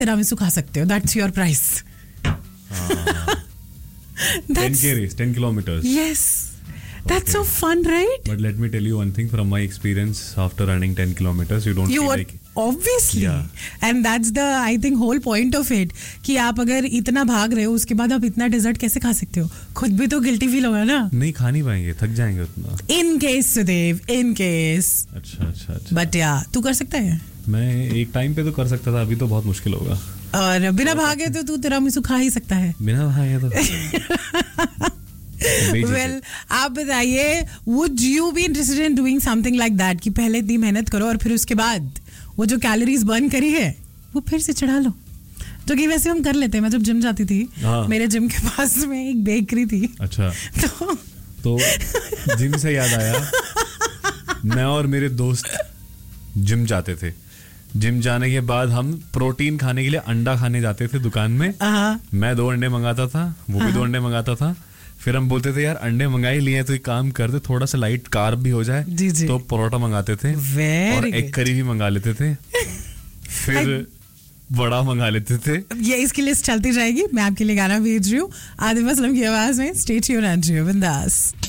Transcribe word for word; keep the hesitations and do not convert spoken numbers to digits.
Tiramisu खा सकते हो. That's your price. ten K race, ten kilometers. Yes. That's so fun, right? But let me tell you one thing from my experience. After running ten kilometers, you don't You feel would, like. obviously. Yeah. And that's the, I think, whole point of it. कि आप अगर इतना भाग रहे हो उसके बाद आप इतना डेजर्ट कैसे खा सकते हो? खुद भी तो गिल्टी फील होगा ना? नहीं खा नहीं पाएंगे, थक जाएंगे उतना. In case Sudev, in case. अच्छा अच्छा अच्छा. But yeah, तू कर सकता है? मैं एक टाइम पे तो कर सकता था, अभी तो बहुत मुश्किल होगा. और बिना भागे तो तू तिरामिसू खा ही सकता है. बिना भागे तो. Well, आप बताइए, would you be interested in doing something like that कि पहले इतनी मेहनत करो और फिर उसके बाद वो जो कैलोरीज बर्न करी है वो फिर से चढ़ा लो. तो कि वैसे हम कर लेते हैं. मैं जब जिम जाती थी, मेरे जिम के पास में एक बेकरी थी. अच्छा. तो तो जिम से याद आया, मैं और मेरे दोस्त जिम जाते थे. जिम जाने के बाद हम प्रोटीन खाने के लिए अंडा खाने जाते थे दुकान में. मैं दो अंडे मंगाता था, वो भी दो अंडे मंगाता था. फिर हम बोलते थे यार अंडे मंगा ही लिए तो एक काम करते, थोड़ा सा लाइट कार्ब भी हो जाए. जी जी. तो परोठा मंगाते थे. Very और एक करी भी मंगा लेते थे. फिर बड़ा मंगा लेते थे. ये इसकी लिस्ट चलती जाएगी. मैं आपके लिए गाना भेज रही हूँ आदिम असलम की आवाज में. स्टे ट्यून्ड एंड बिंदास.